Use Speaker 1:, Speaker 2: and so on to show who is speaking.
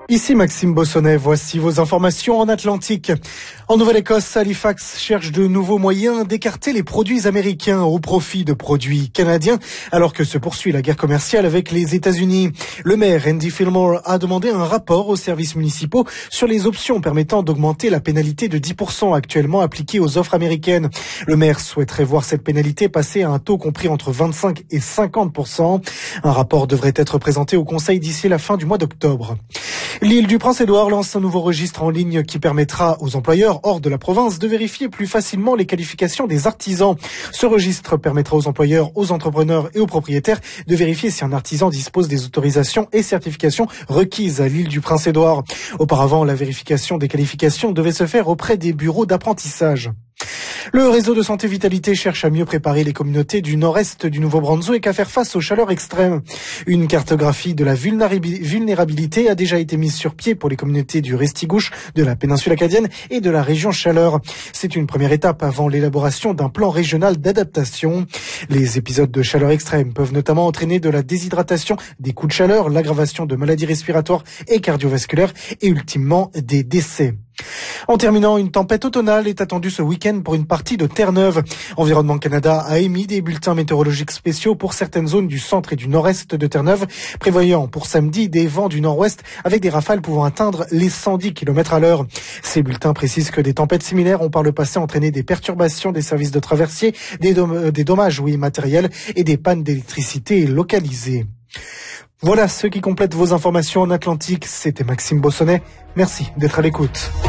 Speaker 1: Ici Maxime Bossonnet, voici vos informations en Atlantique. En Nouvelle-Écosse, Halifax cherche de nouveaux moyens d'écarter les produits américains au profit de produits canadiens, alors que se poursuit la guerre commerciale avec les États-Unis. Le maire Andy Fillmore a demandé un rapport aux services municipaux sur les options permettant d'augmenter la pénalité de 10% actuellement appliquée aux offres américaines. Le maire souhaiterait voir cette pénalité passer à un taux compris entre 25 et 50%. Un rapport devrait être présenté au Conseil d'ici la fin du mois d'octobre. L'île du Prince-Édouard lance un nouveau registre en ligne qui permettra aux employeurs hors de la province de vérifier plus facilement les qualifications des artisans. Ce registre permettra aux employeurs, aux entrepreneurs et aux propriétaires de vérifier si un artisan dispose des autorisations et certifications requises à l'île du Prince-Édouard. Auparavant, la vérification des qualifications devait se faire auprès des bureaux d'apprentissage. Le réseau de santé Vitalité cherche à mieux préparer les communautés du nord-est du Nouveau-Brunswick à faire face aux chaleurs extrêmes. Une cartographie de la vulnérabilité a déjà été mise sur pied pour les communautés du Restigouche, de la péninsule acadienne et de la région Chaleur. C'est une première étape avant l'élaboration d'un plan régional d'adaptation. Les épisodes de chaleur extrême peuvent notamment entraîner de la déshydratation, des coups de chaleur, l'aggravation de maladies respiratoires et cardiovasculaires et ultimement des décès. En terminant, une tempête automnale est attendue ce week-end pour une partie de Terre-Neuve. Environnement Canada a émis des bulletins météorologiques spéciaux pour certaines zones du centre et du nord-est de Terre-Neuve, prévoyant pour samedi des vents du nord-ouest avec des rafales pouvant atteindre les 110 km à l'heure. Ces bulletins précisent que des tempêtes similaires ont par le passé entraîné des perturbations des services de traversier, des dommages matériels et des pannes d'électricité localisées. Voilà ce qui complète vos informations en Atlantique. C'était Maxime Bossonnet. Merci d'être à l'écoute.